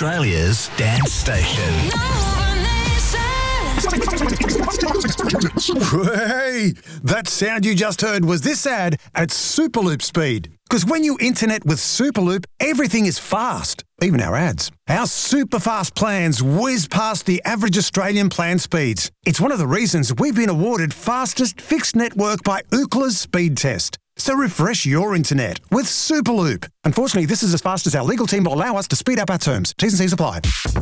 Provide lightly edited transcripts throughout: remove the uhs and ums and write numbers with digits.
Australia's dance station. Hey, that sound you just heard was this ad at Superloop speed. Because when you internet with Superloop, everything is fast, even our ads. Our super fast plans whiz past the average Australian plan speeds. It's one of the reasons we've been awarded fastest fixed network by Ookla's speed test. So refresh your internet with Superloop. Unfortunately, this is as fast as our legal team will allow us to speed up our terms. T's and C's apply.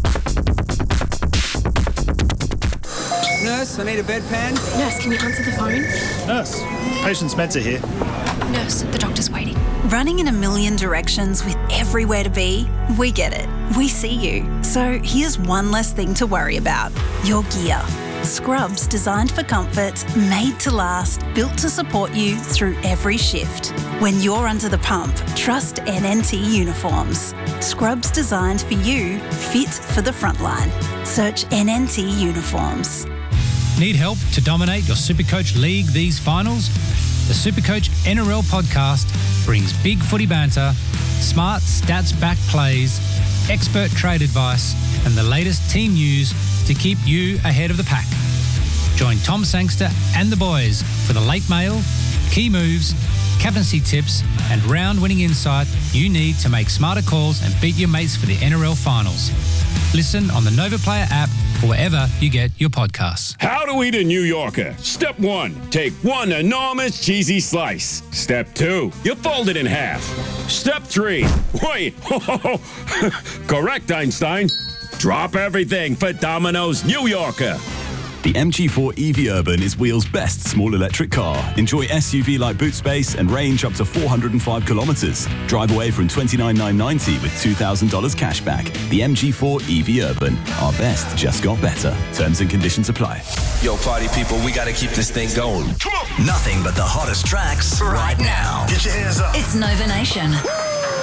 Nurse, I need a bedpan. Nurse, can you answer the phone? Nurse, patient's Mensa here. Nurse, the doctor's waiting. Running in a million directions with everywhere to be? We get it. We see you. So here's one less thing to worry about. Your gear. Scrubs designed for comfort, made to last, built to support you through every shift. When you're under the pump, trust NNT uniforms. Scrubs designed for you, fit for the front line. Search NNT uniforms. Need help to dominate your Supercoach League these finals? The Supercoach NRL podcast brings big footy banter, smart stats-backed plays, expert trade advice, and the latest team news to keep you ahead of the pack. Join Tom Sangster and the boys for the late mail, key moves, captaincy tips, and round-winning insight you need to make smarter calls and beat your mates for the NRL finals. Listen on the Nova Player app or wherever you get your podcasts. How to eat a New Yorker. Step 1, take one enormous cheesy slice. Step 2, you fold it in half. Step 3, wait, correct, Einstein. Drop everything for Domino's New Yorker. The MG4 EV Urban is Wheel's best small electric car. Enjoy SUV-like boot space and range up to 405 kilometres. Drive away from $29,990 with $2,000 cash back. The MG4 EV Urban. Our best just got better. Terms and conditions apply. Yo, party people, we got to keep this thing going. Come on. Nothing but the hottest tracks right now. Get your hands up. It's Nova Nation.